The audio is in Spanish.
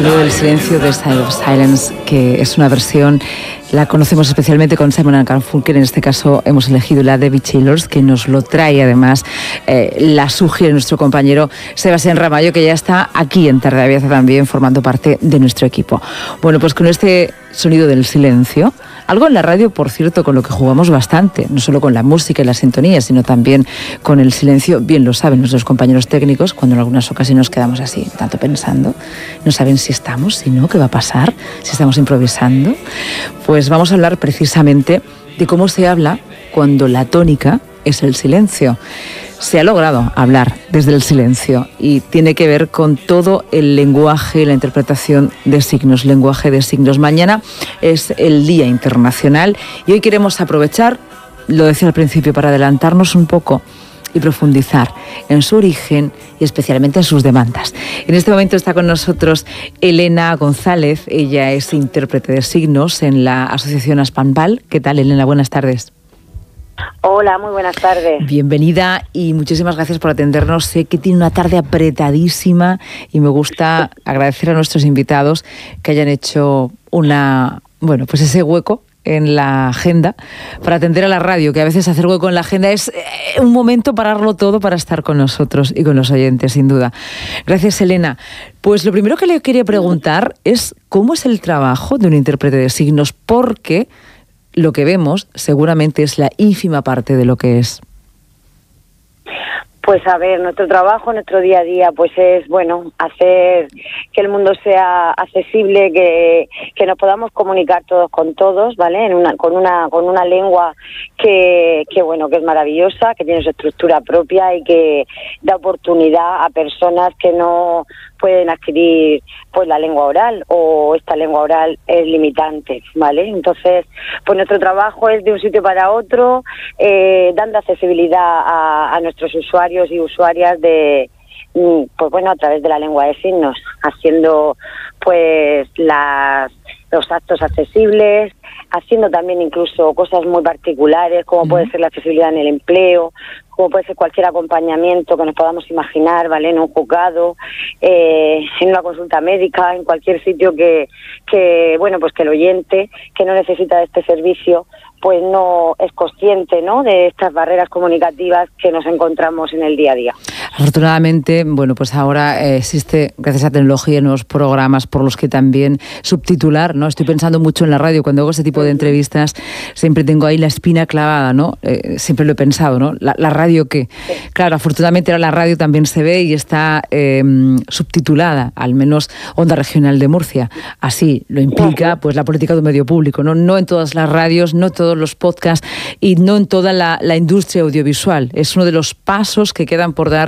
Sonido del Silencio de Sound of Silence, que es una versión, la conocemos especialmente con Simon & Garfunkel. En este caso hemos elegido la de David Taylor, que nos lo trae además, la sugiere nuestro compañero Sebastián Ramallo, que ya está aquí en Tarde Abierta también formando parte de nuestro equipo. Bueno, pues con este Sonido del Silencio, algo en la radio, por cierto, con lo que jugamos bastante, no solo con la música y la sintonía, sino también con el silencio. Bien lo saben nuestros compañeros técnicos, cuando en algunas ocasiones nos quedamos así, tanto pensando, no saben si estamos, si no, qué va a pasar, si estamos improvisando. Pues vamos a hablar precisamente de cómo se habla cuando la tónica es el silencio. Se ha logrado hablar desde el silencio y tiene que ver con todo el lenguaje y la interpretación de signos, lenguaje de signos. Mañana es el Día Internacional y hoy queremos aprovechar, lo decía al principio, para adelantarnos un poco y profundizar en su origen y especialmente en sus demandas. En este momento está con nosotros Elena González. Ella es intérprete de signos en la Asociación Aspanval. ¿Qué tal, Elena? Buenas tardes. Hola, muy buenas tardes. Bienvenida y muchísimas gracias por atendernos. Sé que tiene una tarde apretadísima y me gusta agradecer a nuestros invitados que hayan hecho pues ese hueco en la agenda para atender a la radio, que a veces hacer hueco en la agenda es un momento pararlo todo para estar con nosotros y con los oyentes, sin duda. Gracias, Elena. Pues lo primero que le quería preguntar es ¿cómo es el trabajo de un intérprete de signos? Porque lo que vemos seguramente es la ínfima parte de lo que es. Pues a ver, nuestro trabajo, nuestro día a día, pues es, hacer que el mundo sea accesible, que nos podamos comunicar todos con todos, ¿vale? Con una lengua que es maravillosa, que tiene su estructura propia y que da oportunidad a personas que no pueden adquirir pues la lengua oral, o esta lengua oral es limitante, ¿vale? Entonces, pues nuestro trabajo es de un sitio para otro, dando accesibilidad a nuestros usuarios y usuarias a través de la lengua de signos, haciendo pues los actos accesibles, haciendo también incluso cosas muy particulares, como puede ser la accesibilidad en el empleo, como puede ser cualquier acompañamiento que nos podamos imaginar, ¿vale? En un juzgado, en una consulta médica, en cualquier sitio que el oyente que no necesita de este servicio pues no es consciente, ¿no?, de estas barreras comunicativas que nos encontramos en el día a día. Afortunadamente, pues ahora existe, gracias a tecnología, nuevos programas por los que también subtitular, ¿no? Estoy pensando mucho en la radio, cuando hago este tipo de entrevistas, siempre tengo ahí la espina clavada, ¿no? Siempre lo he pensado, ¿no? La radio ¿qué? Sí. Claro, afortunadamente ahora la radio también se ve y está subtitulada, al menos Onda Regional de Murcia. Así lo implica pues la política de un medio público, ¿no? No en todas las radios, no todos los podcasts y no en toda la industria audiovisual. Es uno de los pasos que quedan por dar